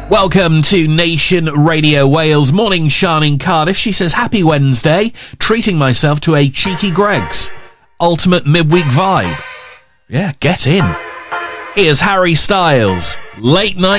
Welcome to Nation Radio Wales. Morning, Sian in Cardiff. She says, happy Wednesday. Treating myself to a cheeky Greggs. Ultimate midweek vibe. Yeah, get in. Here's Harry Styles. Late night.